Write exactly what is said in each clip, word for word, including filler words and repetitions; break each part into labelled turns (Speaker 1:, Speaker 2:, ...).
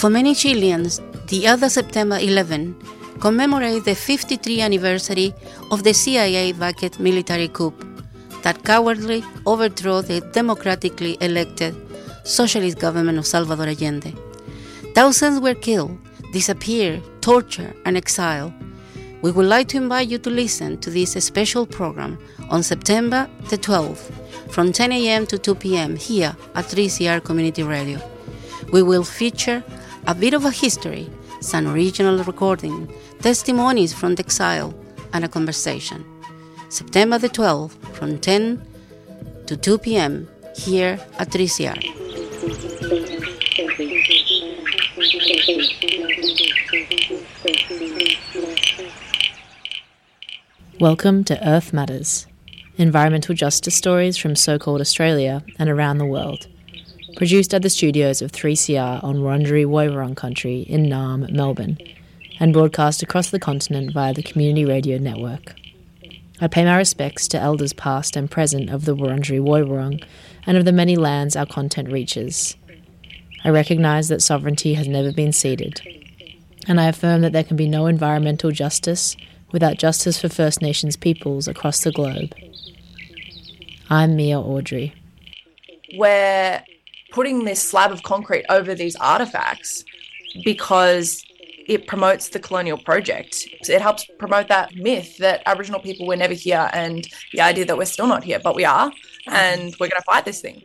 Speaker 1: For many Chileans, the other September eleventh commemorates the fifty-third anniversary of the C I A-backed military coup that cowardly overthrew the democratically elected socialist government of Salvador Allende. Thousands were killed, disappeared, tortured, and exiled. We would like to invite you to listen to this special program on September the twelfth from ten a.m. to two p.m. here at three C R Community Radio. We will feature a bit of a history, some original recording, testimonies from the exile, and a conversation. September the twelfth from ten to two p.m. here at three C R.
Speaker 2: Welcome to Earth Matters, environmental justice stories from so-called Australia and around the world. Produced at the studios of three C R on Wurundjeri Woiwurrung country in Naarm, Melbourne, and broadcast across the continent via the Community Radio Network. I pay my respects to elders past and present of the Wurundjeri Woiwurrung and of the many lands our content reaches. I recognise that sovereignty has never been ceded, and I affirm that there can be no environmental justice without justice for First Nations peoples across the globe. I'm Mia Audrey.
Speaker 3: We're putting this slab of concrete over these artefacts because it promotes the colonial project. It helps promote that myth that Aboriginal people were never here and the idea that we're still not here, but we are, and we're going to fight this thing.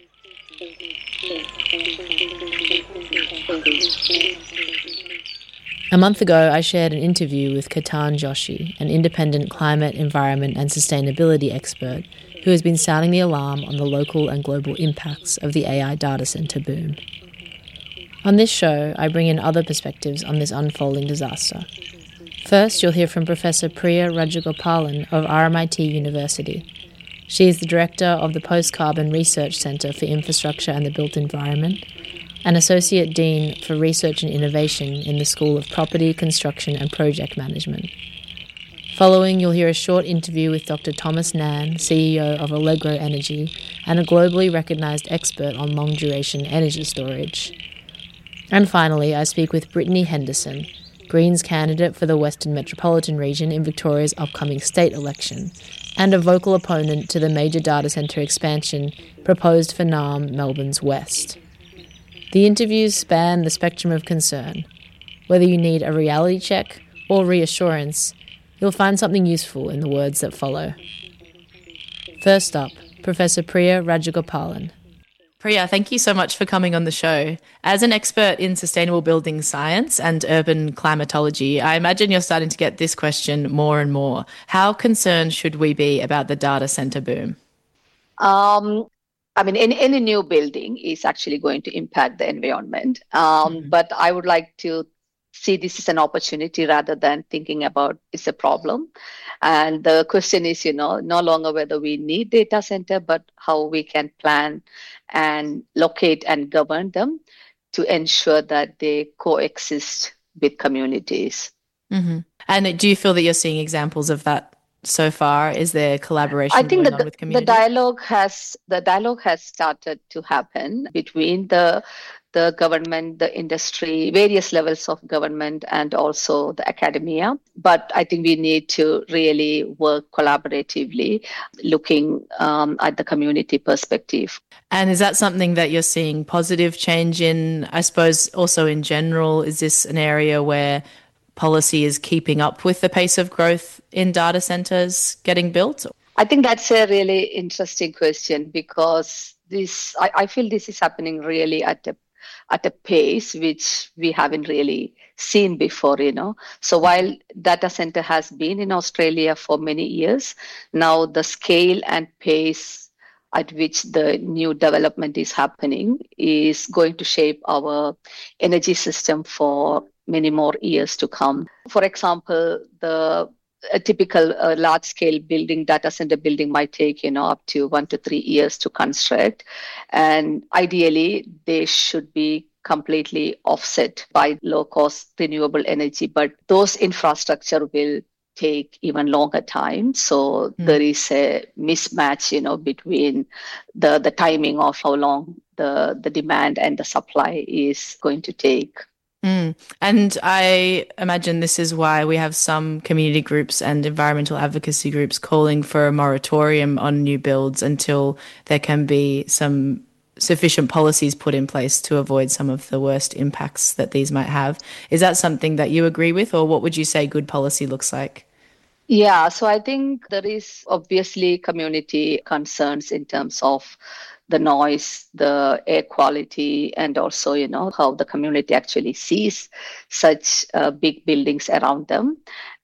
Speaker 2: A month ago, I shared an interview with Ketan Joshi, an independent climate, environment and sustainability expert who has been sounding the alarm on the local and global impacts of the A I data centre boom. On this show, I bring in other perspectives on this unfolding disaster. First, you'll hear from Professor Priya Rajagopalan of R M I T University. She is the director of the Post-Carbon Research Centre for Infrastructure and the Built Environment, and Associate Dean for Research and Innovation in the School of Property, Construction and Project Management. Following, you'll hear a short interview with Doctor Thomas Nan, C E O of Allegro Energy, and a globally recognised expert on long-duration energy storage. And finally, I speak with Brittany Henderson, Greens candidate for the Western Metropolitan Region in Victoria's upcoming state election, and a vocal opponent to the major data centre expansion proposed for Naarm, Melbourne's west. The interviews span the spectrum of concern. Whether you need a reality check or reassurance, you'll find something useful in the words that follow. First up, Professor Priya Rajagopalan. Priya, thank you so much for coming on the show. As an expert in sustainable building science and urban climatology, I imagine you're starting to get this question more and more. How concerned should we be about the data centre boom?
Speaker 4: Um, I mean, any, any new building is actually going to impact the environment. Um, mm-hmm. But I would like to see this as an opportunity rather than thinking about it's a problem. And the question is, you know, no longer whether we need data center, but how we can plan and locate and govern them to ensure that they coexist with communities.
Speaker 2: Mm-hmm. And do you feel that you're seeing examples of that so far? Is there collaboration
Speaker 4: I think
Speaker 2: going
Speaker 4: the,
Speaker 2: on with communities?
Speaker 4: the dialogue has the dialogue has started to happen between the the government, the industry, various levels of government, and also the academia. But I think we need to really work collaboratively, looking um, at the community perspective.
Speaker 2: And is that something that you're seeing positive change in? I suppose also in general, is this an area where policy is keeping up with the pace of growth in data centres getting built?
Speaker 4: I think that's a really interesting question because this, I, I feel this is happening really at a at a pace which we haven't really seen before, you know. So while data center has been in Australia for many years, now the scale and pace at which the new development is happening is going to shape our energy system for many more years to come. For example, the a typical uh, large-scale building, data center building might take, you know, up to one to three years to construct. And ideally, they should be completely offset by low-cost renewable energy. But those infrastructure will take even longer time. So mm. there is a mismatch, you know, between the, the timing of how long the, the demand and the supply is going to take.
Speaker 2: Mm. And I imagine this is why we have some community groups and environmental advocacy groups calling for a moratorium on new builds until there can be some sufficient policies put in place to avoid some of the worst impacts that these might have. Is that something that you agree with, or what would you say good policy looks like?
Speaker 4: Yeah, so I think there is obviously community concerns in terms of the noise, the air quality, and also, you know, how the community actually sees such uh, big buildings around them.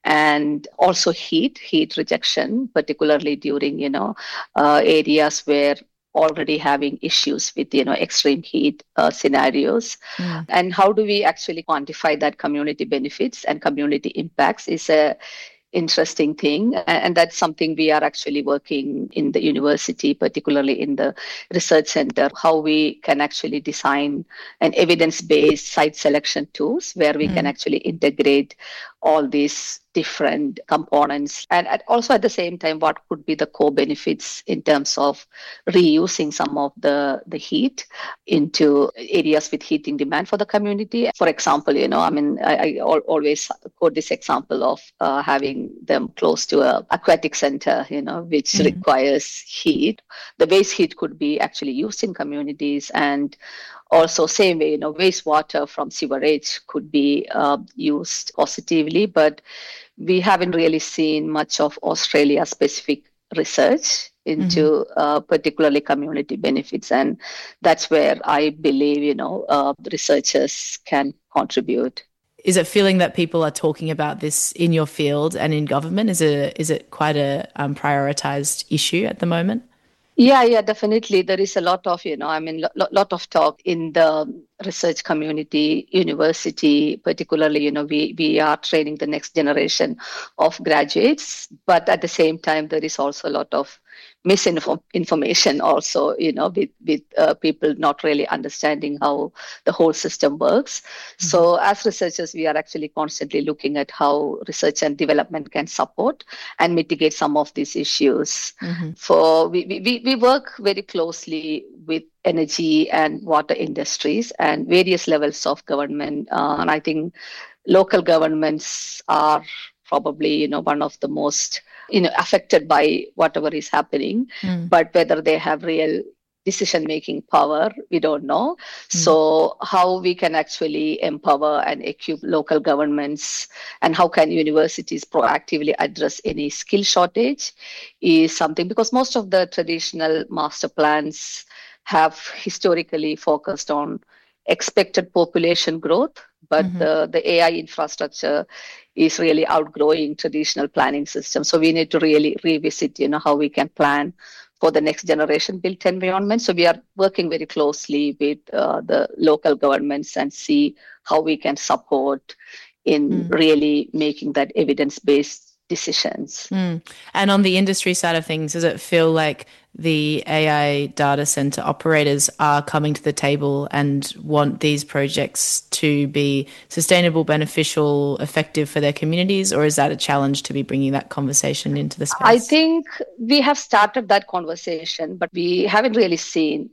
Speaker 4: And also heat, heat rejection, particularly during, you know, uh, areas where already having issues with, you know, extreme heat uh, scenarios. Mm. And how do we actually quantify that community benefits and community impacts is a interesting thing, and that's something we are actually working in the university, particularly in the research center, how we can actually design an evidence-based site selection tools where we mm. can actually integrate all these different components, and at also at the same time, what could be the core benefits in terms of reusing some of the the heat into areas with heating demand for the community. For example, you know, I mean, I, I always quote this example of uh, having them close to a aquatic center, you know, which mm-hmm. requires heat. The waste heat could be actually used in communities, and also, same way, you know, wastewater from sewerage could be uh, used positively, but we haven't really seen much of Australia-specific research into mm-hmm. uh, particularly community benefits, and that's where I believe, you know, uh, researchers can contribute.
Speaker 2: Is it feeling that people are talking about this in your field and in government? Is it is it quite a um, prioritized issue at the moment?
Speaker 4: Yeah, yeah, definitely. There is a lot of, you know, I mean, lot, lot of talk in the research community, university, particularly, you know, we, we are training the next generation of graduates, but at the same time, there is also a lot of misinformation also, you know, with, with uh, people not really understanding how the whole system works. Mm-hmm. So as researchers, we are actually constantly looking at how research and development can support and mitigate some of these issues. Mm-hmm. For we, we, we work very closely with energy and water industries and various levels of government. Uh, and I think local governments are probably, you know, one of the most, you know, affected by whatever is happening, mm. but whether they have real decision-making power, we don't know. Mm. So how we can actually empower and equip local governments, and how can universities proactively address any skill shortage is something, because most of the traditional master plans have historically focused on expected population growth, but mm-hmm. the, the A I infrastructure is really outgrowing traditional planning systems. So we need to really revisit, you know, how we can plan for the next generation built environment. So we are working very closely with uh, the local governments and see how we can support in mm. really making that evidence-based decisions.
Speaker 2: Mm. And on the industry side of things, does it feel like the A I data center operators are coming to the table and want these projects to be sustainable, beneficial, effective for their communities, or is that a challenge to be bringing that conversation into the space?
Speaker 4: I think we have started that conversation, but we haven't really seen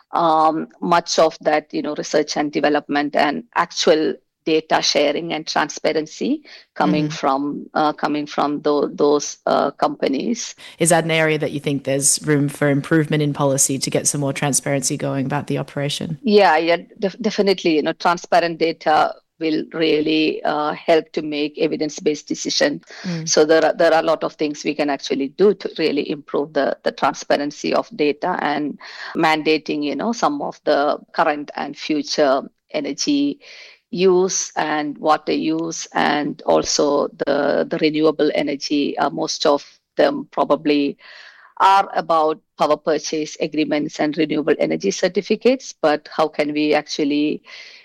Speaker 4: um, much of that, you know, research and development and actual data sharing and transparency coming mm-hmm. from uh, coming from th- those uh, companies.
Speaker 2: Is that an area that you think there's room for improvement in policy to get some more transparency going about the operation?
Speaker 4: Yeah, yeah, def- definitely. You know, transparent data will really uh, help to make evidence-based decisions. Mm. So there are there are a lot of things we can actually do to really improve the, the transparency of data, and mandating, you know, some of the current and future energy use and water use, and also the, the renewable energy. Uh, most of them probably are about power purchase agreements and renewable energy certificates, but how can we actually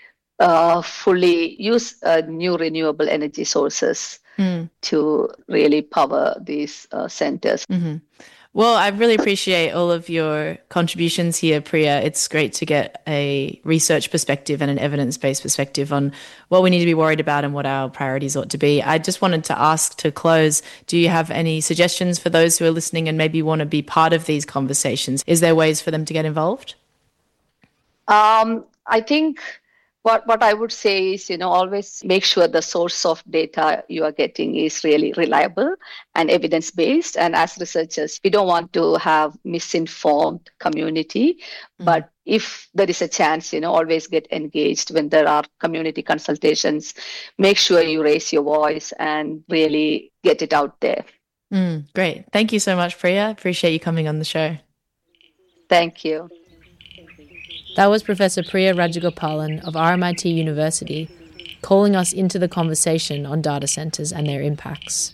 Speaker 4: uh, fully use uh, new renewable energy sources mm. to really power these uh, centers?
Speaker 2: Mm-hmm. Well, I really appreciate all of your contributions here, Priya. It's great to get a research perspective and an evidence-based perspective on what we need to be worried about and what our priorities ought to be. I just wanted to ask to close, do you have any suggestions for those who are listening and maybe want to be part of these conversations? Is there ways for them to get involved?
Speaker 4: Um, I think What what I would say is, you know, always make sure the source of data you are getting is really reliable and evidence-based. And as researchers, we don't want to have misinformed community. Mm-hmm. But if there is a chance, you know, always get engaged when there are community consultations. Make sure you raise your voice and really get it out there.
Speaker 2: Mm, great. Thank you so much, Priya. Appreciate you coming on the show.
Speaker 4: Thank you.
Speaker 2: That was Professor Priya Rajagopalan of R M I T University calling us into the conversation on data centres and their impacts.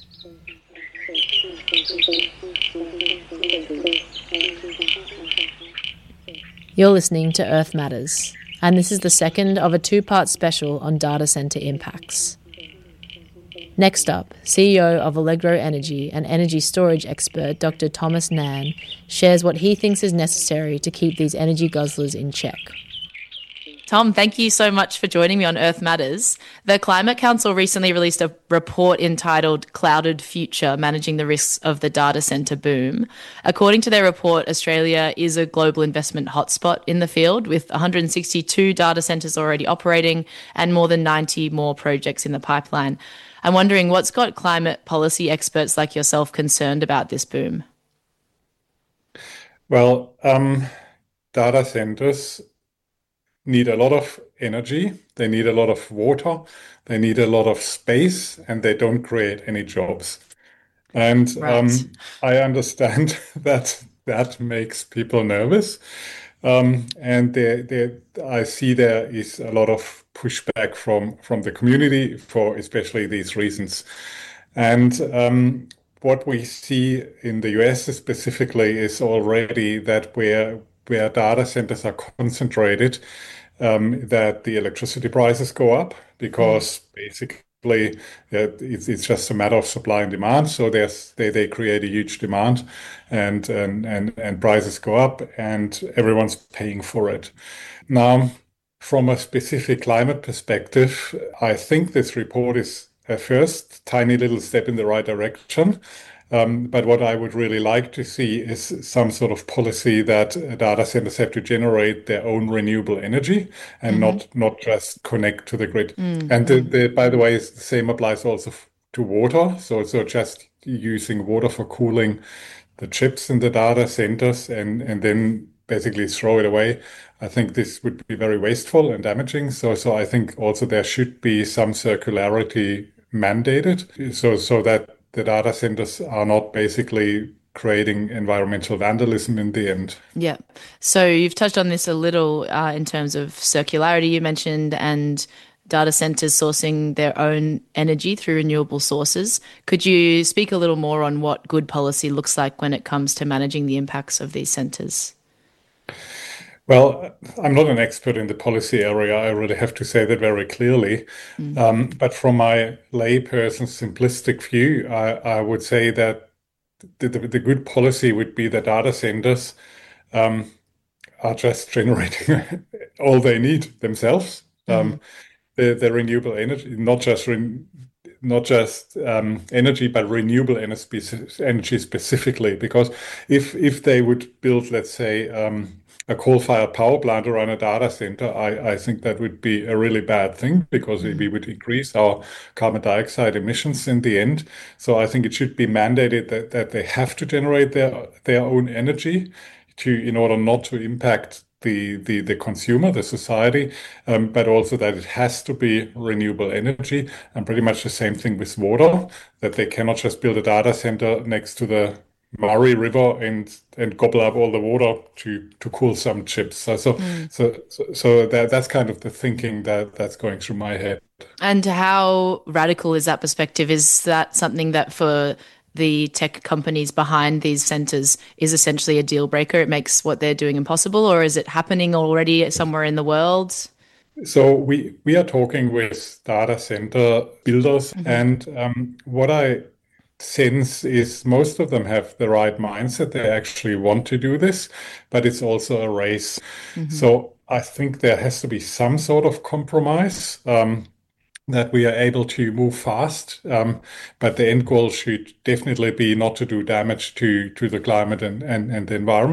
Speaker 2: You're listening to Earth Matters, and this is the second of a two-part special on data centre impacts. Next up, C E O of Allegro Energy and energy storage expert Doctor Thomas Nan shares what he thinks is necessary to keep these energy guzzlers in check. Tom, thank you so much for joining me on Earth Matters. The Climate Council recently released a report entitled Clouded Future, Managing the Risks of the Data Centre Boom. According to their report, Australia is a global investment hotspot in the field, with one hundred sixty-two data centres already operating and more than ninety more projects in the pipeline. I'm wondering, what's got climate policy experts like yourself concerned about this boom?
Speaker 5: Well, um, data centers need a lot of energy, they need a lot of water, they need a lot of space, and they don't create any jobs. And right. um, I understand that that makes people nervous. Um, and there, there, I see there is a lot of pushback from, from the community for especially these reasons. And um, what we see in the U S specifically is already that where, where data centers are concentrated, um, that the electricity prices go up because mm. basically uh, it's, it's just a matter of supply and demand. So there's, they, they create a huge demand and, and, and, and prices go up and everyone's paying for it. Now, from a specific climate perspective, I think this report is a first tiny little step in the right direction. Um, but what I would really like to see is some sort of policy that data centers have to generate their own renewable energy and mm-hmm. not not just connect to the grid. Mm-hmm. And the, the, by the way, the same applies also to water. So, so just using water for cooling the chips in the data centers and, and then basically throw it away. I think this would be very wasteful and damaging. So, so I think also there should be some circularity mandated so, so that the data centers are not basically creating environmental vandalism in the end.
Speaker 2: Yeah. So you've touched on this a little uh, in terms of circularity you mentioned and data centers sourcing their own energy through renewable sources. Could you speak a little more on what good policy looks like when it comes to managing the impacts of these centers?
Speaker 5: Well, I'm not an expert in the policy area. I really have to say that very clearly. Mm. Um, but from my layperson simplistic view, I, I would say that the, the, the good policy would be that data centers um, are just generating all they need themselves. Mm. Um, the, the renewable energy, not just re- not just um, energy, but renewable energy specifically. Because if if they would build, let's say, um, a coal-fired power plant around a data center, I, I think that would be a really bad thing because mm-hmm. we would increase our carbon dioxide emissions in the end. So I think it should be mandated that, that they have to generate their their own energy to in order not to impact the the, the consumer, the society, um, but also that it has to be renewable energy. And pretty much the same thing with water, that they cannot just build a data center next to the Murray River and and gobble up all the water to to cool some chips. So so mm. so, so so that that's kind of the thinking that that's going through my head.
Speaker 2: And how radical is that perspective? Is that something that for the tech companies behind these centers is essentially a deal breaker? It makes what they're doing impossible, or is it happening already somewhere in the world?
Speaker 5: So we we are talking with data center builders, mm-hmm. and um, what I sense is most of them have the right mindset. They actually want to do this, but it's also a race. Mm-hmm. So I think there has to be some sort of compromise um, that we are able to move fast. Um, but the end goal should definitely be not to do damage to, to the climate and, and, and the environment.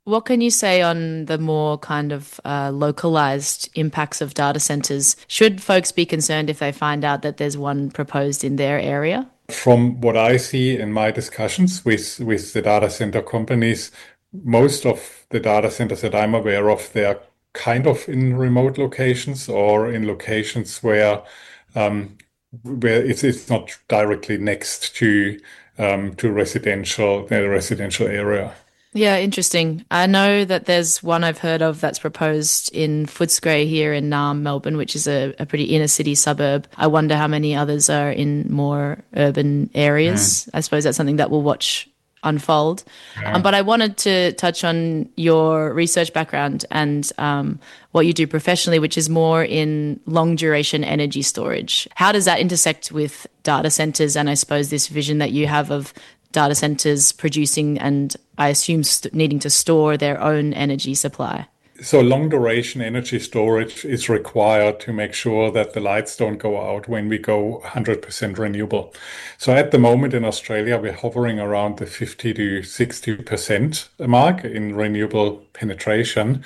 Speaker 2: What can you say on the more kind of uh, localized impacts of data centers? Should folks be concerned if they find out that there's one proposed in their area?
Speaker 5: From what I see in my discussions with, with the data center companies, most of the data centers that I'm aware of, they are kind of in remote locations or in locations where um, where it's it's not directly next to um, to residential the residential area.
Speaker 2: Yeah, interesting. I know that there's one I've heard of that's proposed in Footscray here in Naarm, Melbourne, which is a, a pretty inner city suburb. I wonder how many others are in more urban areas. Mm. I suppose that's something that we'll watch unfold. Yeah. Um, but I wanted to touch on your research background and um, what you do professionally, which is more in long duration energy storage. How does that intersect with data centers and I suppose this vision that you have of data centers producing and I assume st- needing to store their own energy supply?
Speaker 5: So long duration energy storage is required to make sure that the lights don't go out when we go one hundred percent renewable. So at the moment in Australia, we're hovering around the fifty to sixty percent mark in renewable penetration.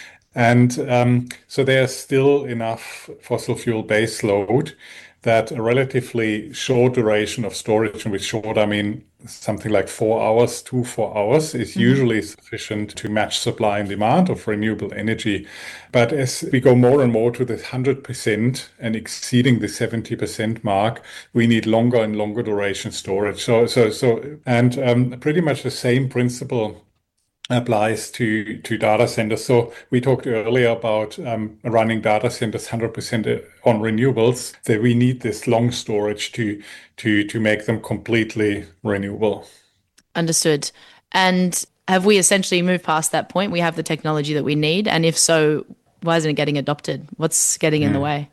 Speaker 5: And um, so there's still enough fossil fuel base load that a relatively short duration of storage, and with short, I mean something like four hours, two, four hours is mm-hmm. usually sufficient to match supply and demand of renewable energy. But as we go more and more to the one hundred percent and exceeding the seventy percent mark, we need longer and longer duration storage. So, so, so, and um, pretty much the same principle applies to, to data centers. So we talked earlier about um, running data centers one hundred percent on renewables, that we need this long storage to, to, to make them completely renewable.
Speaker 2: Understood. And have we essentially moved past that point? We have the technology that we need. And if so, why isn't it getting adopted? What's getting in mm. the way?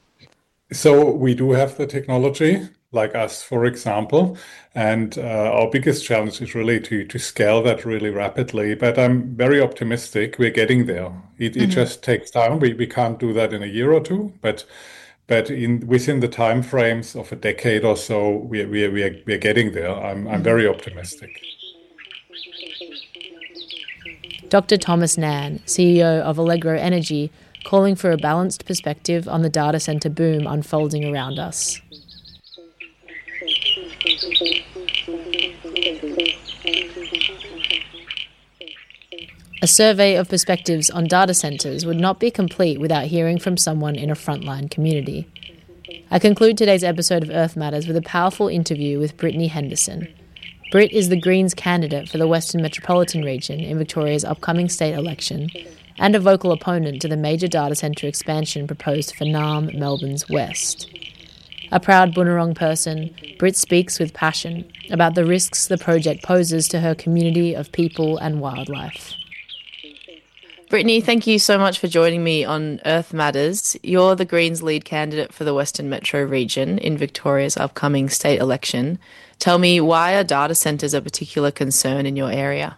Speaker 5: So we do have the technology, like us, for example. And uh, our biggest challenge is really to to scale that really rapidly. But I'm very optimistic we're getting there. It, mm-hmm. it just takes time. We we can't do that in a year or two, but but in within the time frames of a decade or so, we we we are, we are getting there. I'm I'm very optimistic.
Speaker 2: Doctor Thomas Nan, C E O of Allegro Energy, calling for a balanced perspective on the data center boom unfolding around us. A survey of perspectives on data centers would not be complete without hearing from someone in a frontline community. I conclude today's episode of Earth Matters with a powerful interview with Brittany Henderson. Britt is the Greens candidate for the Western Metropolitan Region in Victoria's upcoming state election and a vocal opponent to the major data centre expansion proposed for Naarm, Melbourne's west. A proud Bunurong person, Britt speaks with passion about the risks the project poses to her community of people and wildlife. Brittany, thank you so much for joining me on Earth Matters. You're the Greens lead candidate for the Western Metro region in Victoria's upcoming state election. Tell me, why are data centres a particular concern in your area?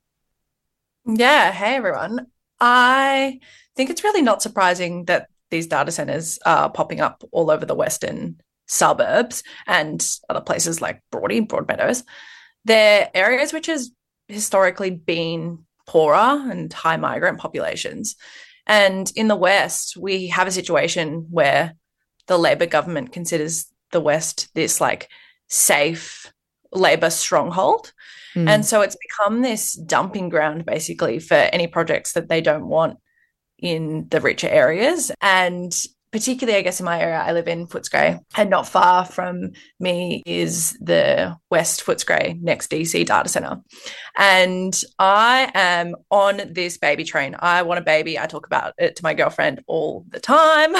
Speaker 3: Yeah, hey everyone. I think it's really not surprising that these data centres are popping up all over the western suburbs and other places like Broady, Broadmeadows. They're areas which has historically been poorer and high migrant populations. And in the West, we have a situation where the Labor government considers the West this like safe Labor stronghold. Mm. And so it's become this dumping ground basically for any projects that they don't want in the richer areas. And particularly, I guess, in my area, I live in Footscray, and not far from me is the West Footscray Next D C data centre. And I am on this baby train. I want a baby. I talk about it to my girlfriend all the time.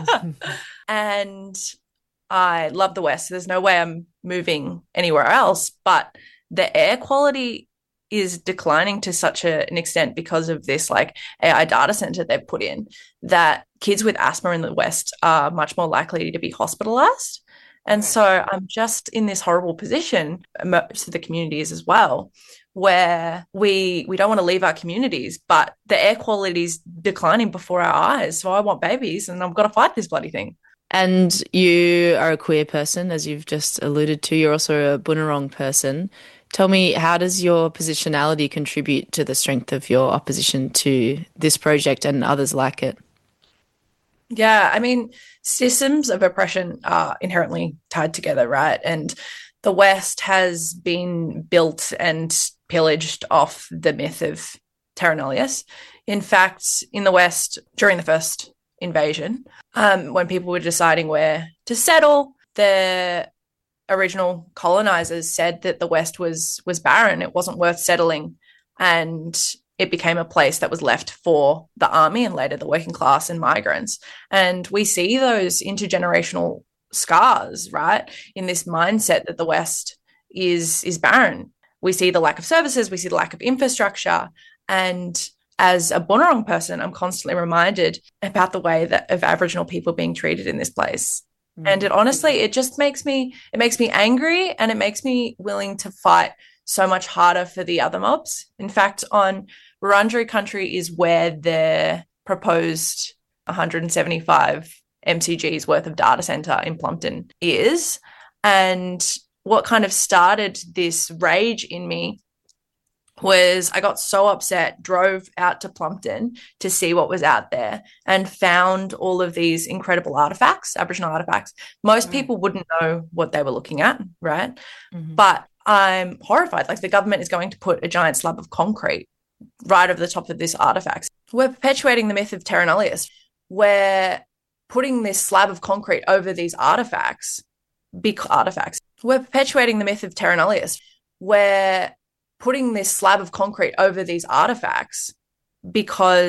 Speaker 3: And I love the West. There's no way I'm moving anywhere else. But the air quality is declining to such a, an extent because of this like A I data center they've put in, that kids with asthma in the West are much more likely to be hospitalized. And so I'm just in this horrible position, most of the communities as well, where we we don't want to leave our communities, but the air quality is declining before our eyes. So I want babies and I've got to fight this bloody thing.
Speaker 2: And you are a queer person, as you've just alluded to. You're also a Bunurong person. Tell me, how does your positionality contribute to the strength of your opposition to this project and others like it?
Speaker 3: Yeah, I mean, systems of oppression are inherently tied together, right? And the West has been built and pillaged off the myth of terra nullius. In fact, in the West, during the first invasion, um, when people were deciding where to settle, the original colonizers said that the West was was barren. It wasn't worth settling. And it became a place that was left for the army and later the working class and migrants. And we see those intergenerational scars, right, in this mindset that the West is is barren. We see the lack of services, we see the lack of infrastructure. And as a Bunurong person, I'm constantly reminded about the way that of Aboriginal people being treated in this place. Mm. And it honestly, it just makes me, it makes me angry, and it makes me willing to fight so much harder for the other mobs. In fact, on Wurundjeri country is where the proposed one hundred seventy-five M C Gs worth of data center in Plumpton is. And what kind of started this rage in me was I got so upset, drove out to Plumpton to see what was out there, and found all of these incredible artifacts, Aboriginal artifacts. Most mm. people wouldn't know what they were looking at, right? Mm-hmm. But I'm horrified. Like, the government is going to put a giant slab of concrete right over the top of this artifacts. We're perpetuating the myth of terra nullius. We're putting this slab of concrete over these artifacts, big artifacts. We're perpetuating the myth of terra nullius. We're putting this slab of concrete over these artifacts because